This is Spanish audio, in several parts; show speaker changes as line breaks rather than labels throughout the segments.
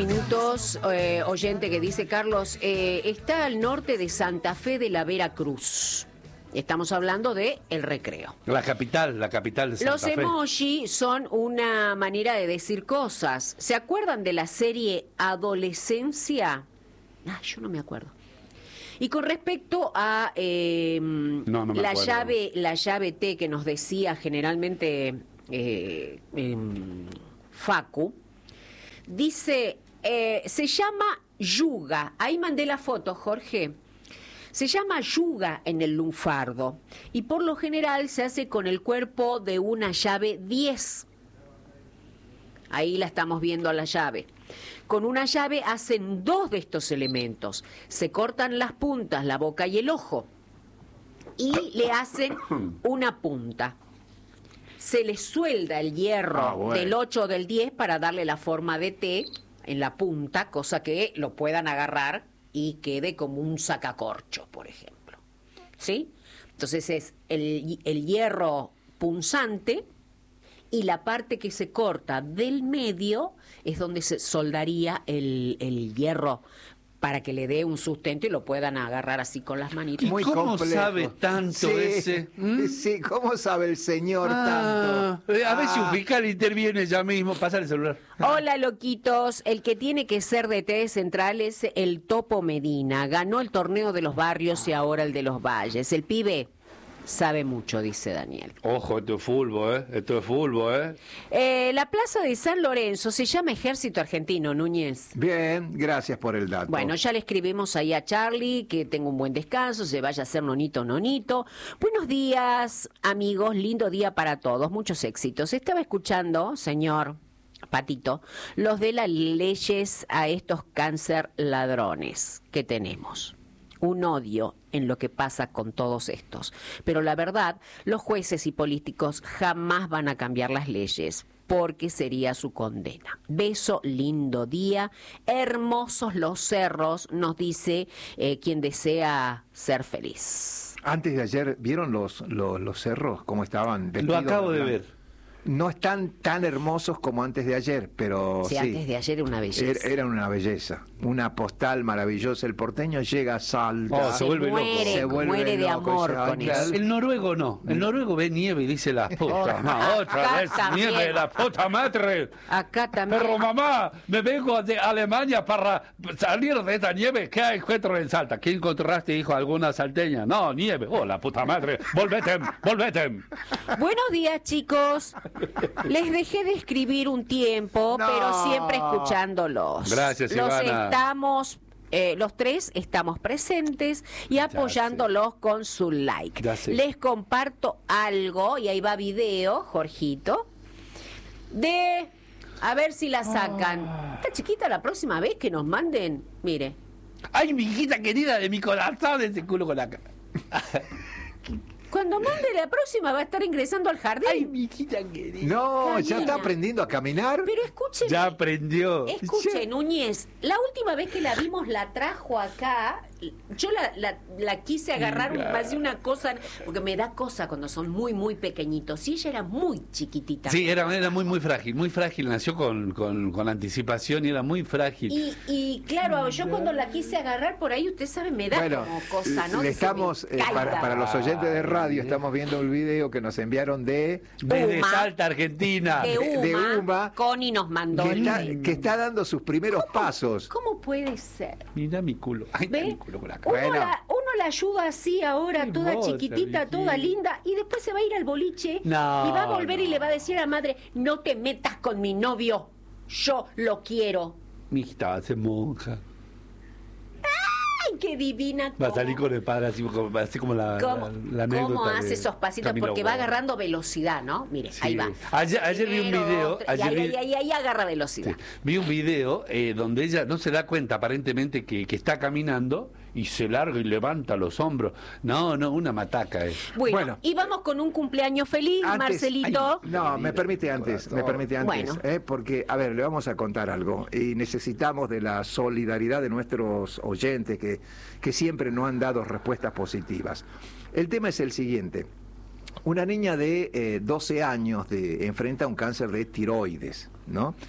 minutos, oyente que dice, Carlos, está al norte de Santa Fe de la Veracruz. Estamos hablando de El Recreo.
La capital de Santa
Los
Fe.
emoji son una manera de decir cosas. ¿Se acuerdan de la serie Adolescencia? Yo no me acuerdo. Y con respecto a la llave T que nos decía generalmente Facu, dice, se llama yuga. Ahí mandé la foto, Jorge. Se llama yuga en el lunfardo y por lo general se hace con el cuerpo de una llave 10. Ahí la estamos viendo a la llave. Con una llave hacen 2 de estos elementos. Se cortan las puntas, la boca y el ojo, y le hacen una punta. Se le suelda el hierro del 8 o del 10 para darle la forma de T en la punta, cosa que lo puedan agarrar y quede como un sacacorchos, por ejemplo. ¿Sí? Entonces es el hierro punzante y la parte que se corta del medio es donde se soldaría el hierro para que le dé un sustento y lo puedan agarrar así con las manitas.
Muy ¿Cómo complejo. Sabe tanto ese?
Sí, ¿cómo sabe el señor tanto?
A ver si un fiscal interviene ya mismo. Pasa el celular.
Hola, loquitos. El que tiene que ser de DT central es el Topo Medina. Ganó el torneo de los barrios y ahora el de los valles. El pibe sabe mucho, dice Daniel.
Ojo, esto es fútbol, Esto es fútbol,
La plaza de San Lorenzo se llama Ejército Argentino, Núñez.
Bien, gracias por el dato.
Bueno, ya le escribimos ahí a Charlie que tenga un buen descanso, se vaya a hacer nonito. Buenos días, amigos, lindo día para todos, muchos éxitos. Estaba escuchando, señor Patito, los de las leyes a estos cáncer ladrones que tenemos. Un odio en lo que pasa con todos estos. Pero la verdad, los jueces y políticos jamás van a cambiar las leyes, porque sería su condena. Beso, lindo día, hermosos los cerros, nos dice quien desea ser feliz.
Antes de ayer, ¿vieron los cerros cómo estaban vestidos?
Lo acabo de ver.
No están tan hermosos como antes de ayer, pero sí.
Antes de ayer era una belleza.
Era una belleza, una postal maravillosa. El porteño llega a Salta.
Se vuelve loco.
Se muere de amor con eso.
El noruego no. El noruego ve nieve y dice la puta. Otra vez
también.
nieve, la puta madre.
Acá también.
Pero mamá, me vengo de Alemania para salir de esta nieve. ¿Qué encuentro en Salta? ¿Qué encontraste, hijo? ¿Alguna salteña? No, nieve. Oh, la puta madre. Volvete.
Buenos días, chicos. Les dejé de escribir un tiempo, pero siempre escuchándolos.
Gracias, Ivana.
Los tres estamos presentes y apoyándolos con su like. Les comparto algo, y ahí va video, Jorgito, a ver si la sacan. Está chiquita, la próxima vez que nos manden, mire.
Ay, mi hijita querida de mi corazón, ese culo con la cara.
Cuando mande la próxima va a estar ingresando al jardín.
Ay, mi hijita querida.
No,
Karina.
ya está aprendiendo a caminar.
Pero escuchen.
Ya aprendió.
Escuchen, Núñez, la última vez que la vimos la trajo acá. Yo la quise agarrar más de una cosa, porque me da cosa cuando son muy, muy pequeñitos. Y ella era muy chiquitita.
Sí, era muy frágil. Nació con anticipación y era muy frágil.
Y claro, yo cuando la quise agarrar por ahí, usted sabe, me da como cosa, ¿no?
Le estamos, para los oyentes de radio, estamos viendo el video que nos enviaron desde
Salta, Argentina.
De Uma. Connie nos mandó.
Que está dando sus primeros pasos.
¿Cómo puede ser?
Mira mi culo. Ay, mi culo con la cara.
Uno la ayuda así ahora,
Qué
toda
hermosa,
chiquitita, toda linda, y después se va a ir al boliche y
No,
va a volver y le va a decir a la madre, no te metas con mi novio, yo lo quiero.
Mi hijita va a ser monja.
¡Ay, qué divina!
Va a salir con el padre así como la anécdota.
¿Cómo hace esos pasitos?
Camilo
Porque va
Bodo.
agarrando velocidad, ¿no? Mire,
Sí.
ahí va.
Ayer vi un video.
Ahí agarra velocidad.
Sí, vi un video donde ella no se da cuenta aparentemente que está caminando y se larga y levanta los hombros. No, una mataca es.
Bueno, y vamos con un cumpleaños feliz, Marcelito.
Me permite antes,
Bueno.
porque, a ver, le vamos a contar algo, y necesitamos de la solidaridad de nuestros oyentes que siempre nos han dado respuestas positivas. El tema es el siguiente. Una niña de 12 años enfrenta un cáncer de tiroides, ¿no?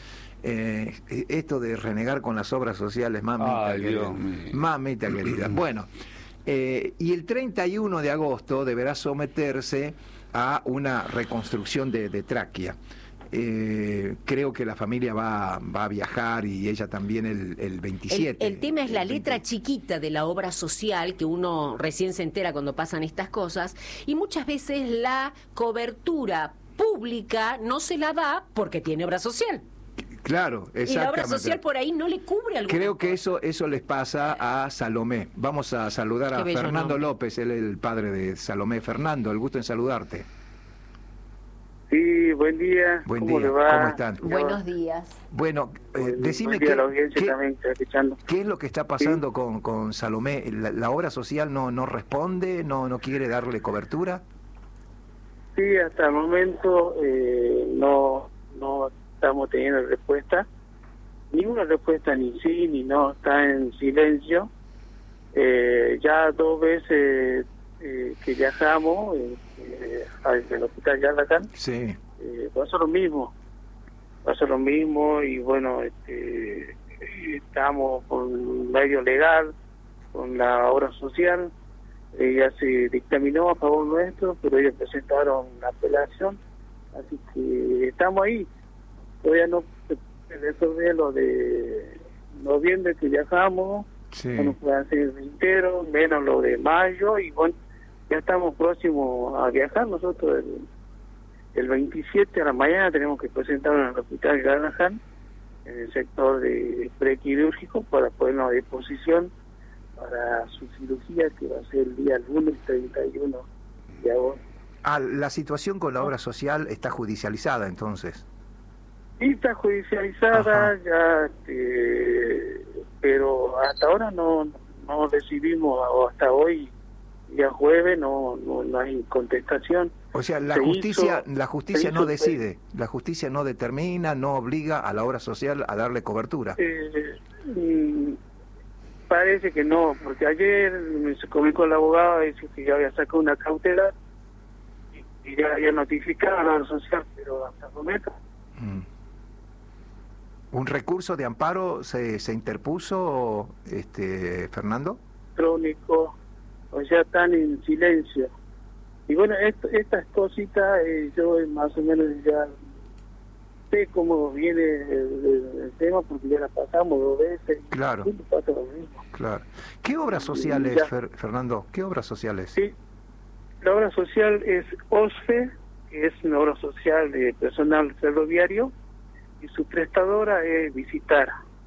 Esto de renegar con las obras sociales, mamita,
Ay,
querida.
Dios mío.
Mamita querida. Bueno, y el 31 de agosto deberá someterse a una reconstrucción de tráquea. Creo que la familia va a viajar y ella también el 27.
El tema es la
el
letra
20.
chiquita de la obra social, que uno recién se entera cuando pasan estas cosas, y muchas veces la cobertura pública no se la da porque tiene obra social.
Claro, exactamente.
Y la obra social por ahí no le cubre alguna
Creo que
cosa.
eso les pasa a Salomé. Vamos a saludar
Qué
a
bello
Fernando
nombre.
López, él es el padre de Salomé. Fernando, el gusto en saludarte.
Sí, buen día.
Buen
¿Cómo
día,
le va?
¿cómo están?
Buenos días.
Bueno, decime
buen día a la audiencia también que está escuchando.
qué es lo que está pasando con Salomé. La obra social no responde, no quiere darle cobertura.
Sí, hasta el momento no estamos teniendo respuesta. Ninguna respuesta, ni sí ni no, está en silencio. Ya 2 veces que viajamos al hospital Yarlacán,
Sí.
pasó lo mismo y bueno, estamos con medio legal, con la obra social. Ya se dictaminó a favor nuestro, pero ellos presentaron la apelación, así que estamos ahí. Todavía no se resolvió lo de noviembre que viajamos,
Sí.
no nos pueden hacer entero, menos lo de mayo, y bueno, ya estamos próximos a viajar. Nosotros el 27 a la mañana tenemos que presentarnos en el hospital Garrahan, en el sector de prequirúrgico, para ponernos a disposición para su cirugía, que va a ser el día lunes 31 de agosto.
La situación con la obra social está judicializada entonces.
Sí, está judicializada.
Ajá.
Ya, pero hasta ahora no recibimos, o hasta hoy, día jueves, no hay contestación.
O sea, la
Se
justicia
se
no
hizo-
decide, la justicia no determina, no obliga a la obra social a darle cobertura.
Parece que no, porque ayer me comunicó con el abogado y dice que ya había sacado una cautela y ya había notificado a la obra social, pero hasta el momento
Mm. ¿Un recurso de amparo se interpuso, Fernando?
electrónico, o sea, están en silencio. Y bueno, estas cositas, yo más o menos ya sé cómo viene el tema, porque ya la pasamos 2 veces. Y
Claro.
siempre pasa lo mismo.
Claro. ¿Qué obras sociales,
Ya.
Fernando? ¿Qué obras sociales?
Sí, la obra social es OSFE, que es una obra social de personal ferroviario, y su prestadora es Visitar.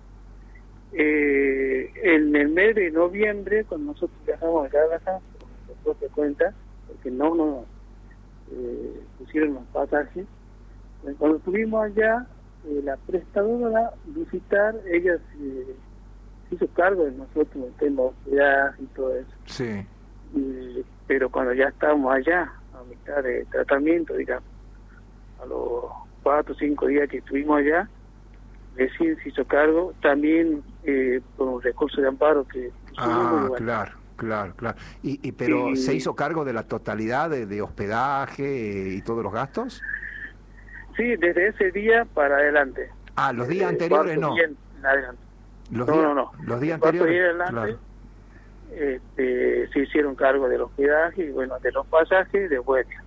En el mes de noviembre, cuando nosotros viajamos a Guadalajara, por propia cuenta, porque no pusieron los pasajes, cuando estuvimos allá, la prestadora Visitar, ella se hizo cargo de nosotros, el tema de hospedaje y todo eso.
Sí.
Pero cuando ya estábamos allá, a mitad de tratamiento, digamos, a los 4 o 5 días que estuvimos allá, recién se hizo cargo, también por un recurso de amparo que pusimos, y bueno,
Claro. Pero
Y-
¿se hizo cargo de la totalidad de hospedaje y todos los gastos?
sí, desde ese día para adelante.
Los días anteriores
Cuarto
no.
día en adelante.
Los
No,
días,
no.
Los días
El cuarto
anteriores.
día en adelante,
Claro.
se hicieron cargo del hospedaje y bueno, de los pasajes de vuelta.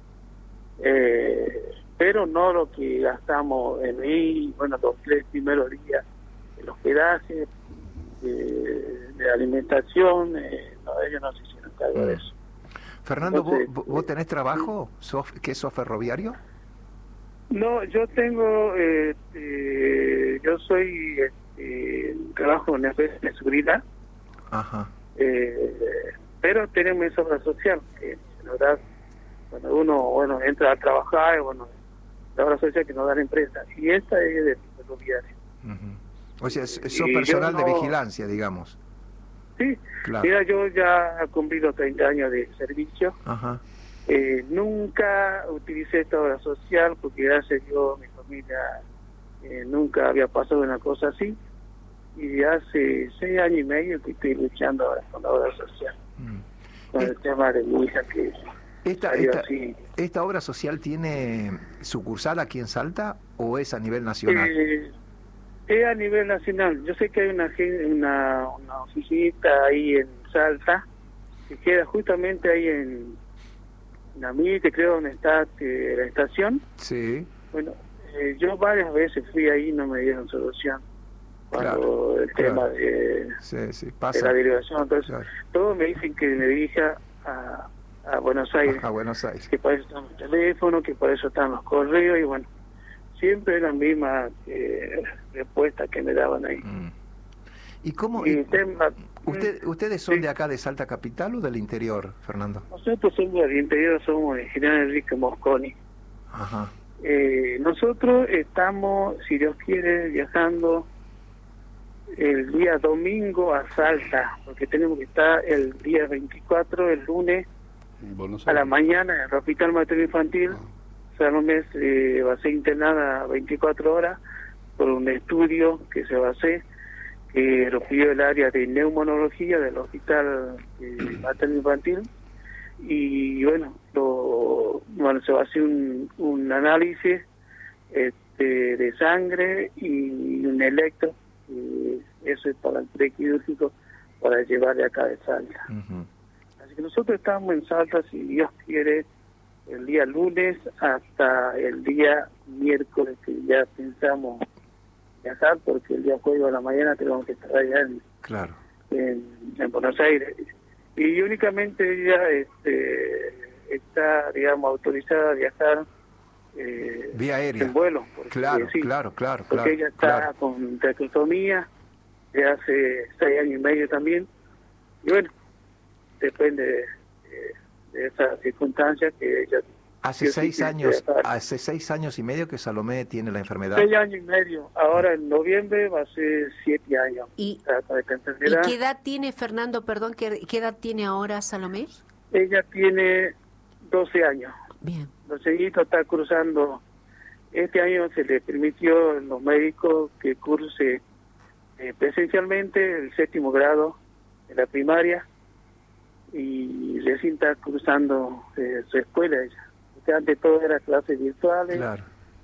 Pero no lo que gastamos en ir, bueno, los 3 primeros días, el hospedaje, de alimentación, no, ellos no se hicieron cargo de eso.
Fernando,
Entonces,
¿vos tenés trabajo? ¿Qué sos ferroviario?
No, yo tengo, yo soy, trabajo en la empresa de seguridad,
Ajá.
pero tenemos esa obra social, que la verdad, cuando uno entra a trabajar, la obra social que nos da la empresa, y esta es de ferroviario.
Ujú. O sea, sos
Y
personal
yo
de
no-
vigilancia, digamos.
Sí,
Claro.
mira, yo ya he cumplido 30 años de servicio.
Ajá.
Nunca utilicé esta obra social porque gracias a Dios mi familia nunca había pasado una cosa así, y hace 6 años y medio que estoy luchando ahora con la obra social, con el tema de mi hija que salió así.
¿Esta obra social tiene sucursal aquí en Salta o es a nivel nacional?
Es a nivel nacional. Yo sé que hay una oficinita ahí en Salta, que queda justamente ahí en Namite, creo, donde está la estación.
Sí.
Bueno, yo varias veces fui ahí y no me dieron solución. Cuando
Claro,
el tema de
pasa.
la derivación, entonces
Claro.
todos me dicen que me dirija a Buenos Aires,
A Buenos Aires.
que para eso están los teléfonos, que para eso están los correos, y bueno, siempre es la misma respuesta que me daban ahí.
¿Y cómo?
Y el tema,
¿Ustedes son
sí.
de acá, de Salta Capital, o del interior, Fernando?
Nosotros somos del interior, somos de General Enrique Mosconi.
Ajá.
Nosotros estamos, si Dios quiere, viajando el día domingo a Salta, porque tenemos que estar el día 24, el lunes,
En Buenos
a la
Aires.
mañana en el Hospital Materno Infantil. Salomé va a ser internada 24 horas por un estudio que se va a hacer, que lo pidió el área de neumonología del Hospital Materno Infantil. Y bueno, se va a hacer un análisis de sangre y un electro, y eso es para el prequirúrgico, para llevarle acá de Salta.
Ujú.
Así que nosotros estamos en Salta, si Dios quiere, el día lunes hasta el día miércoles, que ya pensamos viajar, porque el día jueves a la mañana tenemos que estar allá
Claro.
en Buenos Aires. Y únicamente ella está, digamos, autorizada a viajar
Vía aérea.
en vuelo. Porque,
Claro,
sí,
claro.
porque ella está con traqueotomía de hace 6 años y medio también. Y bueno, depende de esas circunstancias que ella...
Hace
yo sí
6
que
años,
viajar.
hace 6 años y medio que Salomé tiene la enfermedad.
6 años y medio. Ahora en noviembre va a ser 7 años.
¿Y,
Trata de esta
¿Y
enfermedad.
qué edad tiene, Fernando, perdón, qué edad tiene ahora Salomé?
Ella tiene 12 años.
Bien.
Los añitos está cursando. Este año se le permitió a los médicos que curse presencialmente el 7º grado de la primaria, y recién está cursando su escuela ella. Porque antes todo era clases virtuales,
Claro.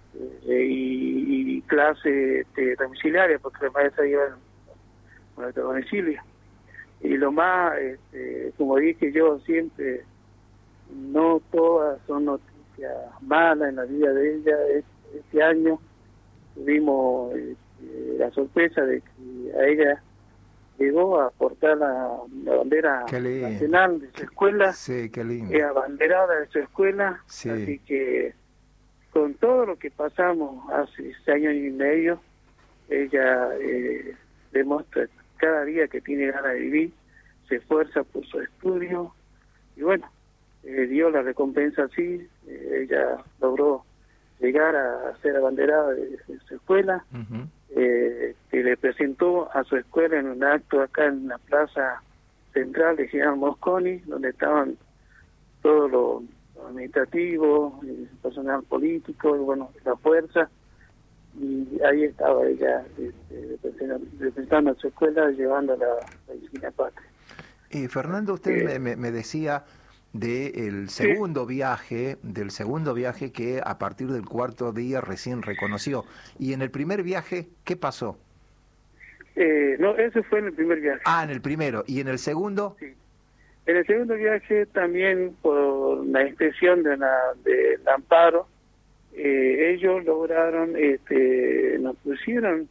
y clases domiciliarias, porque las maestras iban a nuestro domicilio. Y lo más, como dije yo siempre, no todas son noticias malas en la vida de ella. Este año tuvimos la sorpresa de que a ella llegó a portar la bandera
Qué lindo.
nacional de su escuela,
Sí, qué lindo.
es abanderada de su escuela.
Sí.
Así que con todo lo que pasamos hace 6 años y medio, ella demuestra cada día que tiene ganas de vivir, se esfuerza por su estudio, y bueno, dio la recompensa así. Ella logró llegar a ser abanderada de su escuela,
Ujú.
que le presentó a su escuela en un acto acá en la plaza central de General Mosconi, donde estaban todos los administrativos, el personal político, y bueno, la fuerza, y ahí estaba ella representando a su escuela, llevando la medicina patria.
Fernando, usted me decía del segundo viaje, que a partir del 4.º día recién reconoció. Y en el primer viaje, ¿qué pasó?
No, ese fue en el primer viaje.
Ah, en el primero. ¿Y en el segundo?
Sí. En el segundo viaje también, por la inspección del amparo, ellos lograron, nos pusieron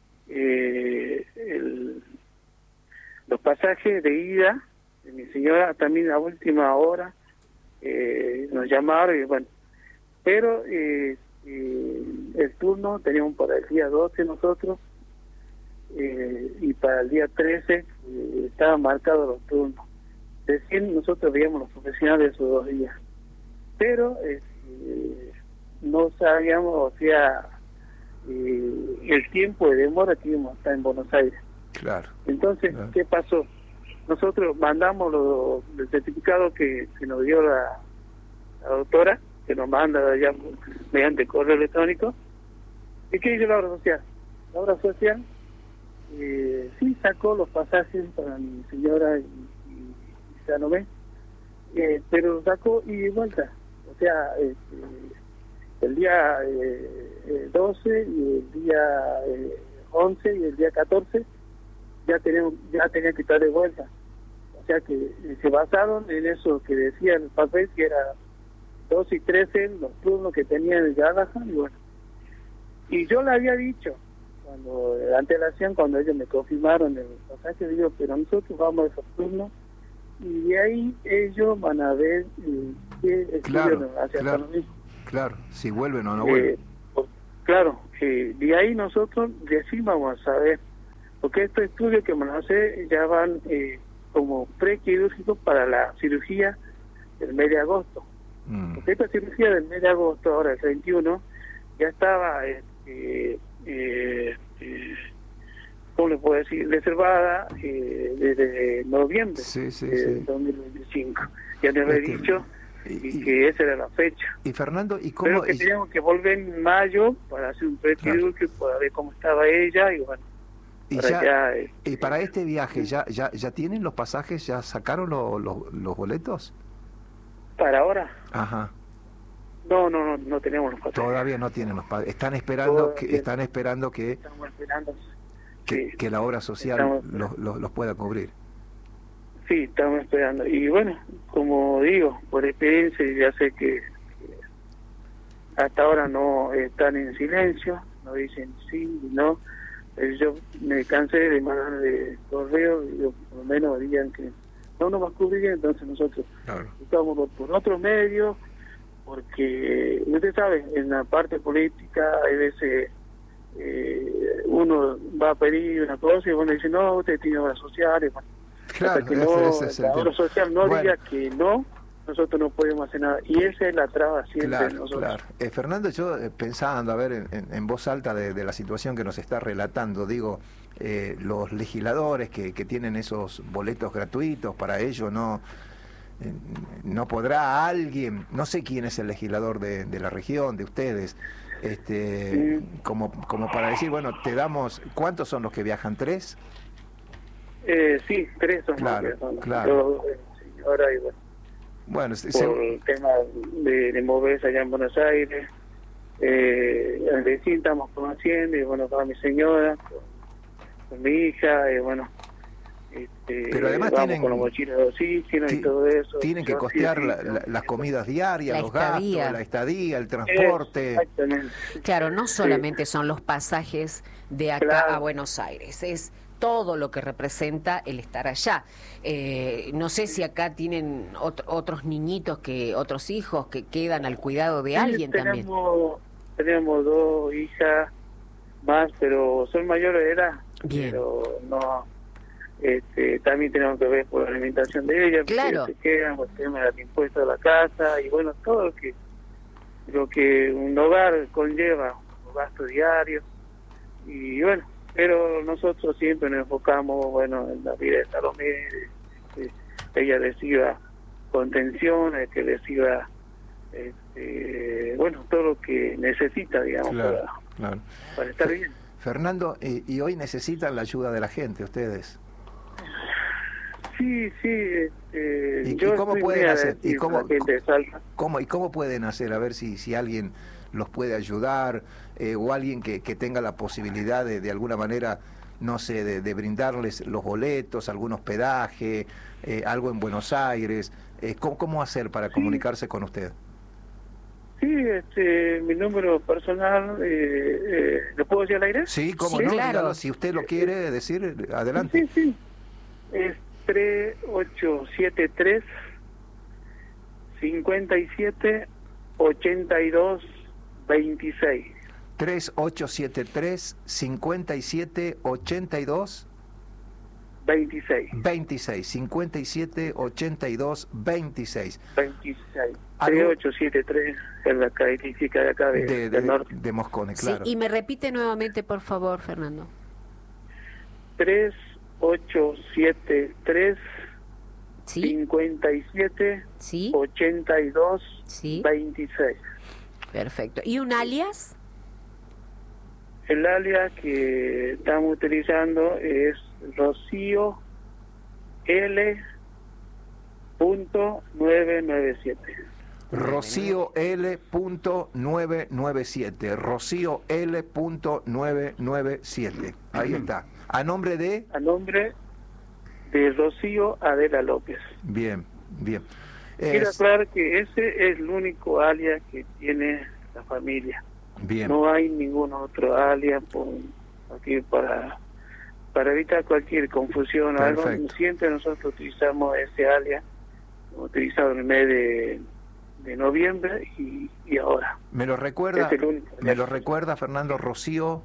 los pasajes de ida de mi señora también a última hora. Nos llamaron y bueno, pero el turno teníamos para el día 12 nosotros, y para el día 13 estaban marcados los turnos. Recién nosotros veíamos los profesionales esos 2 días, pero no sabíamos, o sea, el tiempo de demora que íbamos a estar en Buenos Aires.
Claro.
Entonces,
Claro.
¿qué pasó? Nosotros mandamos el certificado que nos dio la doctora, que nos manda ya mediante correo electrónico. ¿Y qué hizo la obra social? La obra social sí sacó los pasajes para mi señora y Salomé, pero sacó ida y vuelta. O sea, el día 12 y el día 11 y el día 14 ya tenía que estar de vuelta. O sea que se basaron en eso que decía el papel, que era 12 y 13 los turnos que tenía en el Galahad, y bueno. Y yo le había dicho, cuando la antelación, cuando ellos me confirmaron el pasaje, digo, pero nosotros vamos a esos turnos, y de ahí ellos van a ver qué estudios hacia
claro, claro, si vuelven o no vuelven.
Claro, de ahí nosotros recién vamos a saber, porque estos estudios que van a hacer ya van como prequirúrgicos para la cirugía del mes de agosto. Porque esta cirugía del mes de agosto, ahora el 31, ya estaba, ¿cómo le puedo decir?, reservada desde noviembre de 2025. Ya me había dicho y que esa era la fecha.
Y Fernando, ¿y cómo?
Pero que teníamos que volver en mayo para hacer un prequirúrgico, para ver cómo estaba ella, y bueno.
Y para este viaje, ¿ya tienen los pasajes? ¿Ya sacaron los boletos?
¿Para ahora?
Ajá.
No tenemos los pasajes.
Todavía no tienen los pasajes. Están esperando que
Estamos esperando
que la obra social los pueda cubrir.
Sí, estamos esperando. Y bueno, como digo, por experiencia ya sé que hasta ahora no están en silencio, no dicen sí y no. Yo me cansé de mandar de correo, y por lo menos digan que no nos va a cubrir, entonces nosotros estamos por otros medios, porque usted sabe, en la parte política hay veces uno va a pedir una cosa y bueno dice no, usted tiene obras sociales, bueno,
claro,
hasta que la obra social no diga que no, nosotros no podemos hacer nada, y esa es la traba siempre de nosotros.
Claro. Fernando, yo pensando, a ver, en voz alta de la situación que nos está relatando, digo, los legisladores que tienen esos boletos gratuitos, para ello no podrá alguien, no sé quién es el legislador de la región, de ustedes, como para decir, bueno, te damos, ¿cuántos son los que viajan? ¿3?
Sí, 3 son
claro,
los que son.
Claro.
Ahora y bueno. Por el tema de moverse allá en Buenos Aires, el vecino estamos conociendo, y bueno, con mi señora, con mi hija, y bueno,
pero además
vamos
tienen,
con los mochilas de oxígeno y todo eso.
Tienen que costear las comidas diarias, los gastos, la estadía, el transporte.
Exactamente.
Claro, no solamente son los pasajes de acá a Buenos Aires, es todo lo que representa el estar allá. No sé si acá tienen otros niñitos, otros hijos que quedan al cuidado de alguien también.
Tenemos 2 hijas más, pero son mayores de edad.
Bien.
Pero no, también tenemos que ver por la alimentación de ellas,
claro,
porque se quedan, por el tema del impuesto de la casa, y bueno, todo lo que un hogar conlleva, un gasto diario, y bueno, pero nosotros siempre nos enfocamos, bueno, en la vida de Salomé, que ella reciba contención, que reciba, bueno, todo lo que necesita, digamos, para estar bien.
Fernando, ¿y hoy necesitan la ayuda de la gente, ustedes?
Sí.
¿Y cómo pueden hacer? ¿Y cómo pueden hacer? A ver si alguien los puede ayudar, o alguien que tenga la posibilidad de alguna manera, no sé, de brindarles los boletos, algún hospedaje, algo en Buenos Aires. ¿Cómo hacer para comunicarse con usted?
Sí, mi número personal, ¿lo puedo decir al aire?
Sí, cómo
sí,
no,
claro.
dígalo, si usted lo quiere decir, adelante.
Sí. Es 3873 57 82 26.
3873 57 82
26.
57 82 26.
3873 en la característica de acá del norte.
De Moscone, claro.
Sí, y me repite nuevamente, por favor, Fernando.
3873
¿Sí?
57
¿Sí?
82
¿Sí?
26.
Perfecto. ¿Y un alias?
El alias que estamos utilizando es Rocío L.997.
Rocío L.997. Rocío L.997. Ahí está. A nombre de
Rocío Adela López.
Bien.
Quiero aclarar que ese es el único alias que tiene la familia.
Bien.
No hay ningún otro alias aquí para evitar cualquier confusión o algo. Siempre nosotros utilizamos ese alias, utilizado en el mes de noviembre y ahora.
¿Me lo recuerda? Fernando? Rocío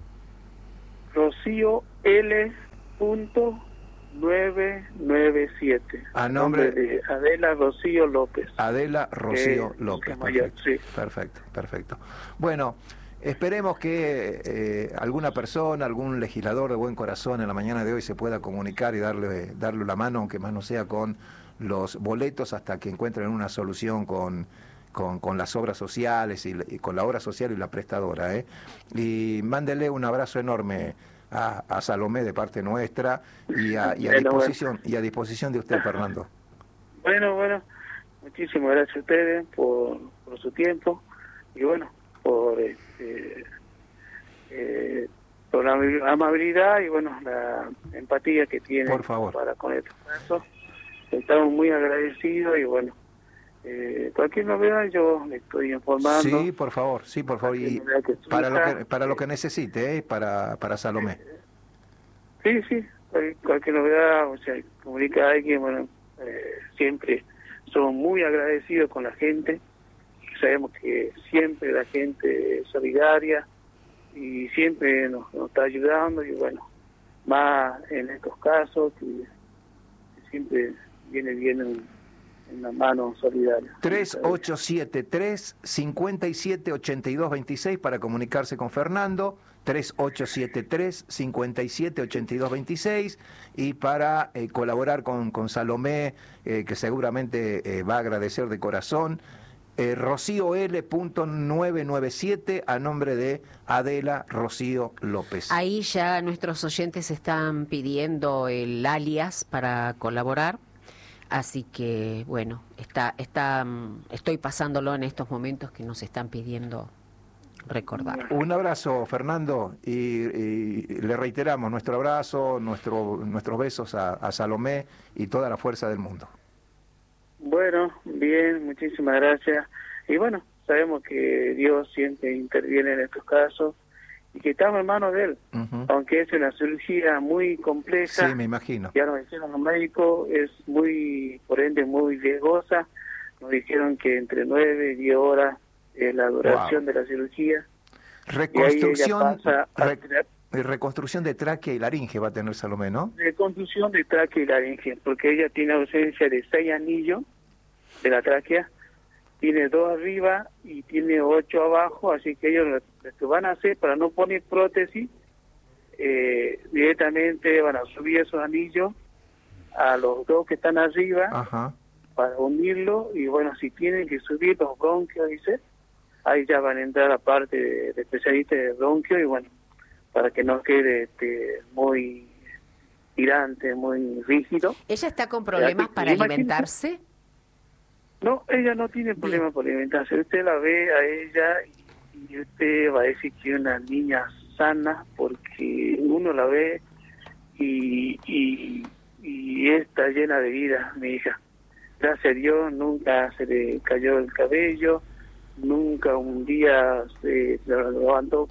L.997.
A nombre de Adela Rocío López.
Adela Rocío López.
Perfecto. Sí.
Perfecto. Bueno, esperemos que alguna persona, algún legislador de buen corazón en la mañana de hoy se pueda comunicar y darle la mano, aunque más no sea con los boletos, hasta que encuentren una solución con las obras sociales y con la obra social y la prestadora. Y mándele un abrazo enorme a Salomé de parte nuestra y a disposición de usted, Fernando.
Bueno, muchísimas gracias a ustedes por su tiempo y bueno, por la amabilidad y bueno, la empatía que tienen para con esto. Estamos muy agradecidos y bueno, cualquier novedad yo le estoy informando.
Sí, por favor. Y para lo que necesite, para Salomé.
Sí, cualquier novedad, o sea, comunica a alguien, bueno, siempre somos muy agradecidos con la gente. Sabemos que siempre la gente es solidaria y siempre nos está ayudando y bueno, más en estos casos que siempre viene bien una mano solidaria.
3873-578226 para comunicarse con Fernando, 3873-578226 y para colaborar con Salomé, que seguramente va a agradecer de corazón, Rocío L.997 a nombre de Adela Rocío López.
Ahí ya nuestros oyentes están pidiendo el alias para colaborar. Así que, bueno, estoy pasándolo en estos momentos que nos están pidiendo recordar.
Un abrazo, Fernando, y le reiteramos nuestro abrazo, nuestros besos a Salomé y toda la fuerza del mundo.
Bueno, bien, muchísimas gracias. Y bueno, sabemos que Dios siempre interviene en estos casos y que estamos en manos de Él. Aunque es una cirugía muy compleja.
Sí, me imagino.
Ya nos dijeron los médicos, es por ende, muy riesgosa. Nos dijeron que entre 9 y 10 horas es la duración de la cirugía.
Reconstrucción de tráquea y laringe va a tener Salomé, ¿no?
Reconstrucción de tráquea y laringe, porque ella tiene ausencia de 6 anillos de la tráquea, tiene 2 arriba y tiene 8 abajo, así que ellos lo que van a hacer para no poner prótesis, directamente van a subir esos anillos a los 2 que están arriba para unirlo y bueno, si tienen que subir los bronquios, dice, ahí ya van a entrar la parte de especialistas de bronquio y bueno, para que no quede muy tirante, muy rígido.
¿Ella está con problemas para alimentarse?
No, ella no tiene problemas para alimentarse. Usted la ve a ella y usted va a decir que es una niña sana porque uno la ve y está llena de vida, mi hija. Gracias a Dios nunca se le cayó el cabello, nunca un día se levantó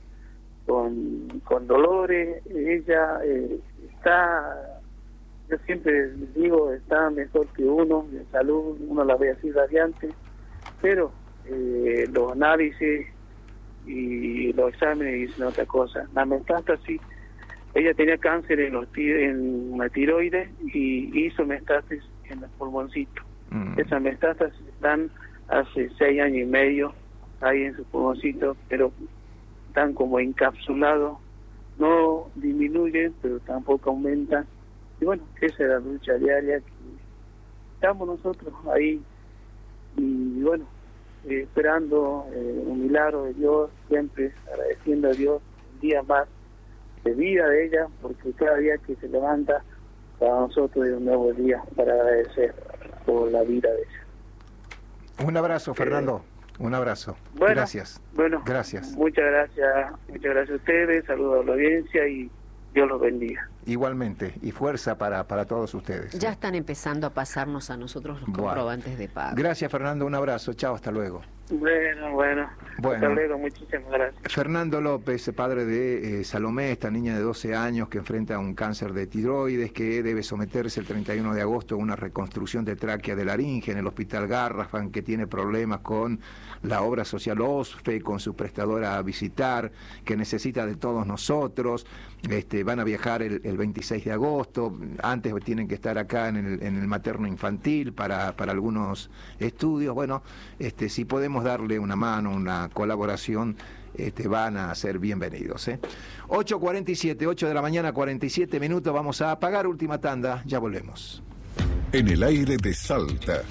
con dolores. Ella está, yo siempre digo, está mejor que uno de salud, uno la ve así radiante, pero los análisis y los exámenes dicen otra cosa. La metástasis, ella tenía cáncer en la tiroides y hizo metástasis en los pulmoncitos. Esas metástasis están hace 6 años y medio ahí en sus pulmoncitos, pero están como encapsulados, no disminuyen, pero tampoco aumentan. Y bueno, esa es la lucha diaria que estamos nosotros ahí y bueno, esperando un milagro de Dios, siempre agradeciendo a Dios un día más de vida de ella, porque cada día que se levanta para nosotros es un nuevo día para agradecer por la vida de ella.
Un abrazo, Fernando. Un abrazo.
Bueno,
gracias.
Bueno,
gracias.
Muchas gracias a ustedes, saludos a la audiencia y Dios los bendiga.
Igualmente, y fuerza para todos ustedes.
Ya están empezando a pasarnos a nosotros los comprobantes de pago.
Gracias, Fernando, un abrazo, chao, hasta luego.
Bueno. Hasta luego, muchísimas gracias.
Fernando López, padre de Salomé, esta niña de 12 años que enfrenta un cáncer de tiroides, que debe someterse el 31 de agosto a una reconstrucción de tráquea de laringe en el Hospital Garrahan, que tiene problemas con la obra social OSFE, con su prestadora a visitar, que necesita de todos nosotros. Van a viajar el 26 de agosto, antes tienen que estar acá en el materno infantil para algunos estudios. Bueno, si podemos darle una mano, una colaboración, van a ser bienvenidos. 8:47, 8 de la mañana, 47 minutos, vamos a apagar última tanda, ya volvemos.
En el aire de Salta,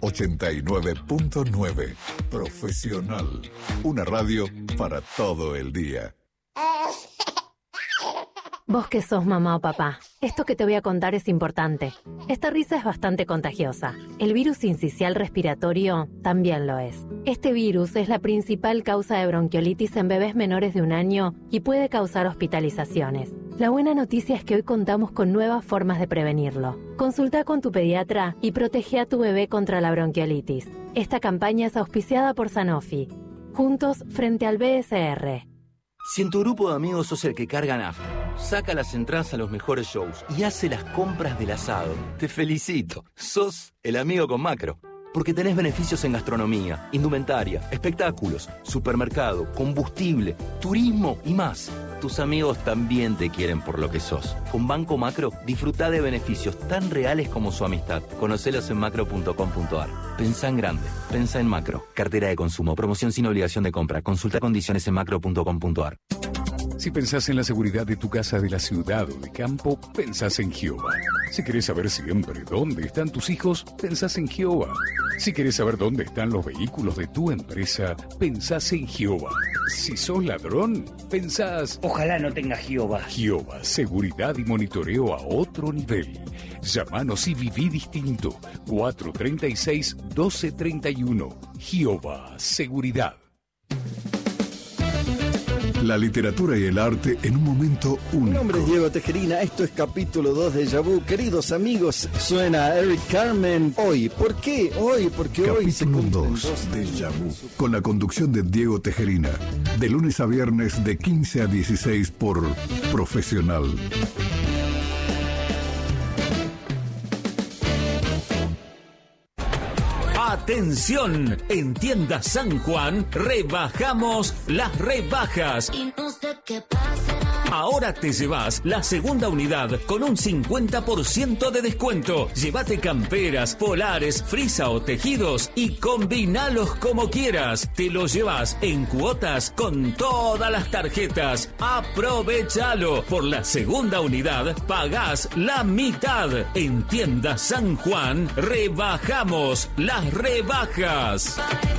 89.9, Profesional, una radio para todo el día.
Vos que sos mamá o papá, esto que te voy a contar es importante. Esta risa es bastante contagiosa. El virus sincicial respiratorio también lo es. Este virus es la principal causa de bronquiolitis en bebés menores de 1 año y puede causar hospitalizaciones. La buena noticia es que hoy contamos con nuevas formas de prevenirlo. Consulta con tu pediatra y protege a tu bebé contra la bronquiolitis. Esta campaña es auspiciada por Sanofi. Juntos frente al BSR.
Si en tu grupo de amigos sos el que carga nafta, saca las entradas a los mejores shows y hace las compras del asado, te felicito. Sos el amigo con Macro. Porque tenés beneficios en gastronomía, indumentaria, espectáculos, supermercado, combustible, turismo y más. Tus amigos también te quieren por lo que sos. Con Banco Macro, disfrutá de beneficios tan reales como su amistad. Conocelos en macro.com.ar. Pensá en grande. Pensá en Macro. Cartera de consumo. Promoción sin obligación de compra. Consulta condiciones en macro.com.ar.
Si pensás en la seguridad de tu casa, de la ciudad o de campo, pensás en Gioba. Si querés saber siempre dónde están tus hijos, pensás en Gioba. Si querés saber dónde están los vehículos de tu empresa, pensás en Gioba. Si sos ladrón, pensás...
Ojalá no tenga Gioba.
Gioba, seguridad y monitoreo a otro nivel. Llámanos y viví distinto. 436-1231. Gioba, seguridad.
La literatura y el arte en un momento único.
Mi nombre es Diego Tejerina, esto es capítulo 2 de Déjà Vu. Queridos amigos, suena Eric Carmen. Hoy, ¿por qué? Hoy, porque
capítulo
hoy se cumplen
2 de Déjà Vu, con la conducción de Diego Tejerina, de lunes a viernes de 15 a 16 por Profesional.
¡Atención! En Tienda San Juan rebajamos las rebajas. Y no sé qué pasará. Ahora te llevas la segunda unidad con un 50% de descuento. Llévate camperas, polares, frisa o tejidos y combinalos como quieras. Te los llevas en cuotas con todas las tarjetas. ¡Aprovechalo! Por la segunda unidad pagás la mitad. En Tienda San Juan rebajamos las rebajas.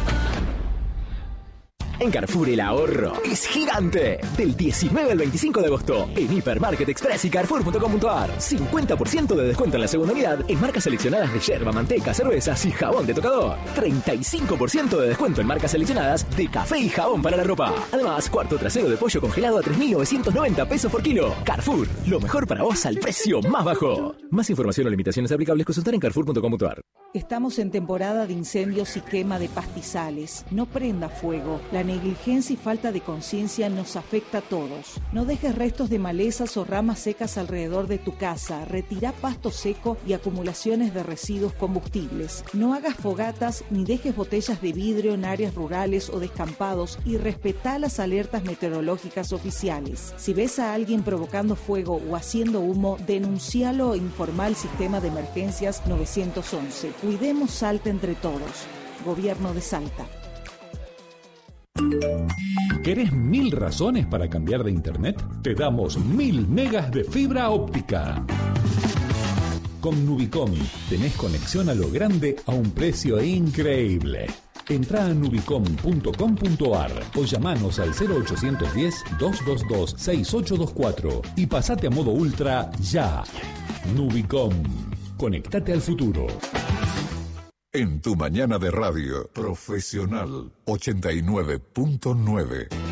En Carrefour el ahorro es gigante. Del 19 al 25 de agosto en Hipermarket Express y Carrefour.com.ar. 50% de descuento en la segunda unidad en marcas seleccionadas de yerba, manteca, cervezas y jabón de tocador. 35% de descuento en marcas seleccionadas de café y jabón para la ropa. Además, cuarto trasero de pollo congelado a 3.990 pesos por kilo. Carrefour, lo mejor para vos al precio más bajo. Más información o limitaciones aplicables consultar en Carrefour.com.ar.
Estamos en temporada de incendios y quema de pastizales. No prenda fuego. La negligencia y falta de conciencia nos afecta a todos. No dejes restos de malezas o ramas secas alrededor de tu casa. Retira pasto seco y acumulaciones de residuos combustibles. No hagas fogatas ni dejes botellas de vidrio en áreas rurales o descampados y respetá las alertas meteorológicas oficiales. Si ves a alguien provocando fuego o haciendo humo, denuncialo e informa al sistema de emergencias 911. Cuidemos Salta entre todos. Gobierno de Salta.
¿Querés 1000 razones para cambiar de internet? Te damos 1000 megas de fibra óptica. Con Nubicom tenés conexión a lo grande a un precio increíble. Entrá a nubicom.com.ar o llamanos al 0810-222-6824 y pasate a modo ultra ya. Nubicom. Conectate al futuro.
En tu mañana de radio, Profesional 89.9.